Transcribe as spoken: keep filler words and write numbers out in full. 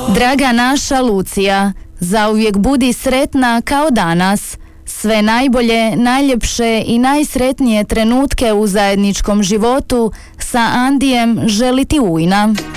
Draga naša Lucija, zauvijek budi sretna kao danas. Sve najbolje, najljepše i najsretnije trenutke u zajedničkom životu sa Andijem želi ti Ujna.